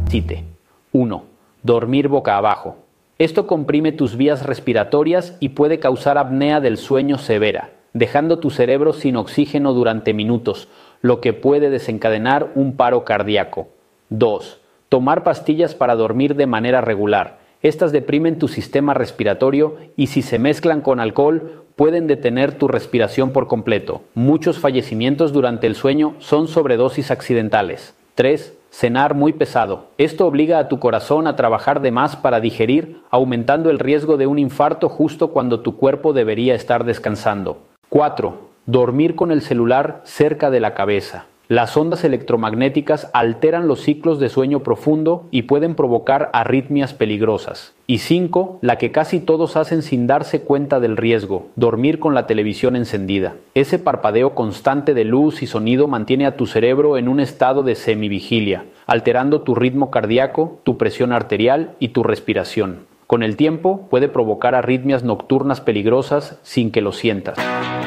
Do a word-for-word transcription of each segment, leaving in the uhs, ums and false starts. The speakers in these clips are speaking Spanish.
Cite. uno. Dormir boca abajo. Esto comprime tus vías respiratorias y puede causar apnea del sueño severa, dejando tu cerebro sin oxígeno durante minutos, lo que puede desencadenar un paro cardíaco. dos. Tomar pastillas para dormir de manera regular. Estas deprimen tu sistema respiratorio y si se mezclan con alcohol, pueden detener tu respiración por completo. Muchos fallecimientos durante el sueño son sobredosis accidentales. tres. Cenar muy pesado. Esto obliga a tu corazón a trabajar de más para digerir, aumentando el riesgo de un infarto justo cuando tu cuerpo debería estar descansando. cuatro. Dormir con el celular cerca de la cabeza. Las ondas electromagnéticas alteran los ciclos de sueño profundo y pueden provocar arritmias peligrosas. Y cinco. La que casi todos hacen sin darse cuenta del riesgo, dormir con la televisión encendida. Ese parpadeo constante de luz y sonido mantiene a tu cerebro en un estado de semivigilia, alterando tu ritmo cardíaco, tu presión arterial y tu respiración. Con el tiempo puede provocar arritmias nocturnas peligrosas sin que lo sientas.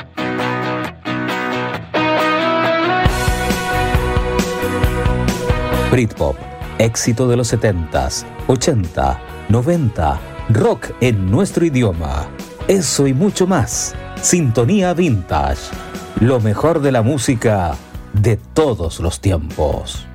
Britpop, éxito de los setentas, ochenta, noventa, rock en nuestro idioma. Eso y mucho más. Sintonía Vintage. Lo mejor de la música de todos los tiempos.